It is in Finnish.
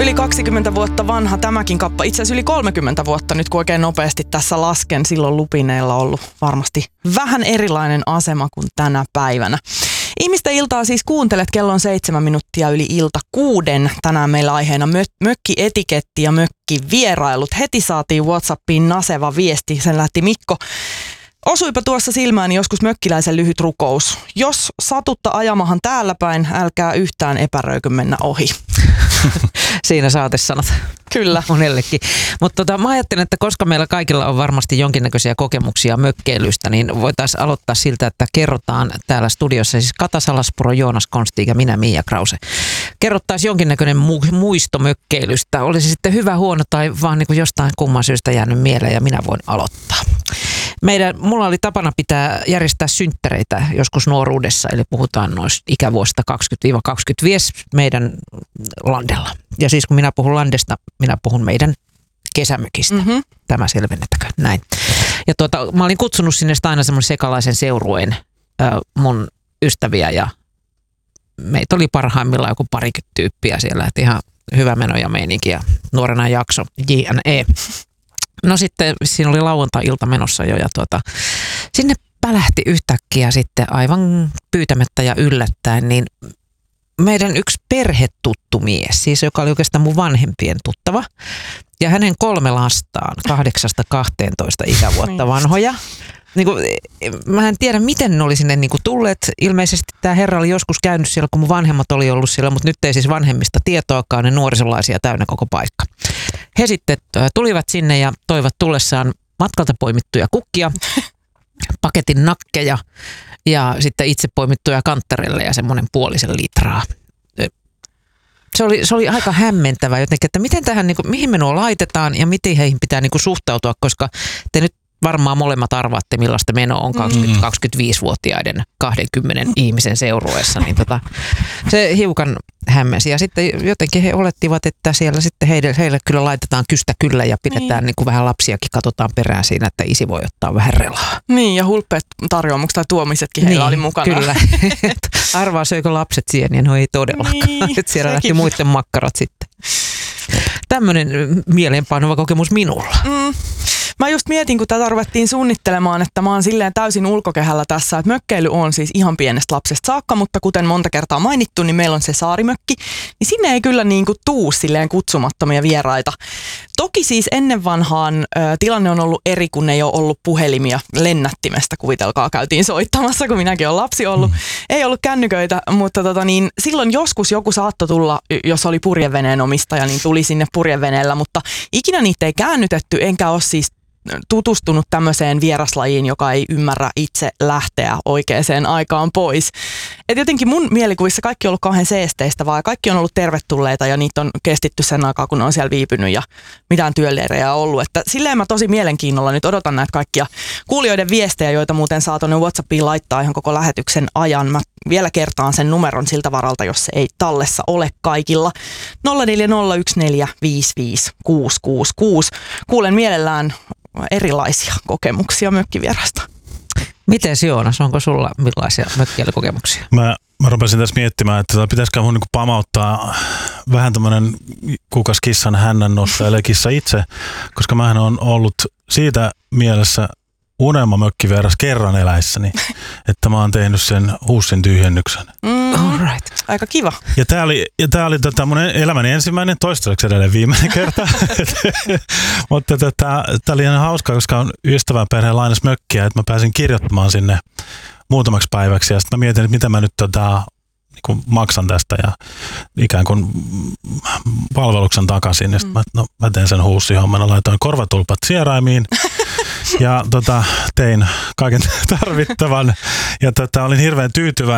Yli 20 vuotta vanha tämäkin kappa. Itse asiassa yli 30 vuotta nyt, kun oikein nopeasti tässä lasken. Silloin Lupineilla on ollut varmasti vähän erilainen asema kuin tänä päivänä. Ihmisten iltaa siis kuuntelet, kello on 7 minuuttia yli ilta 6. Tänään meillä aiheena mökkietiketti ja mökkivierailut. Heti saatiin WhatsAppiin naseva viesti, sen lähti Mikko. Osuipa tuossa silmääni joskus mökkiläisen lyhyt rukous. Jos satutta ajamahan täällä päin, älkää yhtään epäröikö mennä ohi. Siinä saatesanat. Kyllä. Monellekin. Mutta mä ajattelin, että koska meillä kaikilla on varmasti jonkinnäköisiä kokemuksia mökkeilystä, niin voitaisiin aloittaa siltä, että kerrotaan täällä studiossa, siis Kata Salaspuro, Joonas Konsti ja minä Mia Krause. Kerrottaisiin jonkinnäköinen muisto mökkeilystä. Olisi sitten hyvä, huono tai vaan niin kuin jostain kumman syystä jäänyt mieleen ja minä voin aloittaa. Mulla oli tapana järjestää synttäreitä joskus nuoruudessa, eli puhutaan noista ikävuosista 20-25 meidän landella. Ja siis kun minä puhun landesta, minä puhun meidän kesämökistä. Mm-hmm. Tämä selvennettäkö näin. Ja mä olin kutsunut sinne aina semmoisen sekalaisen seurueen mun ystäviä ja meitä oli parhaimmillaan joku parikymmentä tyyppiä siellä, että ihan hyvä meno ja meininki ja nuorena jakso JNE. No sitten siinä oli lauantai-ilta menossa jo ja sinne pälähti yhtäkkiä sitten aivan pyytämättä ja yllättäen niin meidän yksi perhetuttu mies, siis joka oli oikeastaan mun vanhempien tuttava ja hänen 3 lastaan 8-12 ikävuotta vanhoja. Niin kuin, mä en tiedä, miten ne oli sinne niin kuin tulleet. Ilmeisesti tämä herra oli joskus käynyt siellä, kun mun vanhemmat oli ollut siellä, mutta nyt ei siis vanhemmista tietoakaan, ne nuorisolaisia täynnä koko paikka. He sitten tulivat sinne ja toivat tullessaan matkalta poimittuja kukkia, paketin nakkeja ja sitten itse poimittuja kanttarelle ja semmoinen 0,5 litraa. Se oli aika hämmentävä jotenkin, että miten tähän, niin kuin, mihin me nuo laitetaan ja miten heihin pitää niin kuin suhtautua, koska te nyt varmaan molemmat arvaatte, millaista meno on 20-25-vuotiaiden 20 ihmisen seurueessa, niin se hiukan hämmensi. Ja sitten jotenkin he olettivat, että siellä sitten heille kyllä laitetaan kystä kyllä ja pidetään niin kuin vähän lapsiakin, katsotaan perään siinä, että isi voi ottaa vähän relaa. Niin, ja hulppeat tarjoamukset tai tuomisetkin heillä oli mukana. Kyllä. Arvaa söikö lapset sieniä, no ei todellakaan. Niin, siellä lähti muiden makkarat sitten. Tämmöinen mieleenpainuva kokemus minulla. Mä just mietin, kun tätä ruvettiin suunnittelemaan, että mä oon silleen täysin ulkokehällä tässä, että mökkeily on siis ihan pienestä lapsesta saakka, mutta kuten monta kertaa mainittu, niin meillä on se saarimökki, niin sinne ei kyllä niin kuin tuu silleen kutsumattomia vieraita. Toki siis ennen vanhaan tilanne on ollut eri, kun ei ole ollut puhelimia lennättimestä, kuvitelkaa, käytiin soittamassa, kun minäkin olen lapsi ollut. Ei ollut kännyköitä, mutta silloin joskus joku saattoi tulla, jos oli purjeveneen omistaja, niin tuli sinne purjeveneellä, mutta ikinä niitä ei käännytetty, enkä ole siis tutustunut tämmöiseen vieraslajiin, joka ei ymmärrä itse lähteä oikeaan aikaan pois. Et jotenkin mun mielikuvissa kaikki on ollut kauhean seesteistä, vaan kaikki on ollut tervetulleita ja niitä on kestitty sen aikaa, kun on siellä viipynyt ja mitään työleirejä on ollut. Että silleen mä tosi mielenkiinnolla nyt odotan näitä kaikkia kuulijoiden viestejä, joita muuten saa tuonne WhatsAppiin laittaa ihan koko lähetyksen ajan. Mä vielä kertaan sen numeron siltä varalta, jos se ei tallessa ole kaikilla. 0401455666. Kuulen mielellään erilaisia kokemuksia mökkivierasta. Miten Joonas, onko sulla millaisia mökkiilykokemuksia? Mä rupesin tässä miettimään, että pitäisikö mun niinku pamauttaa vähän tämmönen kukas kissan hännännosta, eli kissa itse, koska mähän on ollut siitä mielessä unelmamökkivieras kerran eläissäni, että mä oon tehnyt sen huussin tyhjennyksen. Alright. Aika kiva. Ja tää oli mun elämäni ensimmäinen, toistaiseksi edelleen viimeinen kerta. Mutta tää oli ihan hauskaa, koska on ystävän perheen lainas mökkiä, että mä pääsin kirjoittamaan sinne muutamaksi päiväksi. Ja sitten mä mietin, että mitä mä nyt niin maksan tästä ja ikään kuin palveluksen takaisin. Ja sitten mä teen sen huussihomman, laitoin korvatulpat sieraimiin. Ja tein kaiken tarvittavan ja olin hirveän tyytyväinen.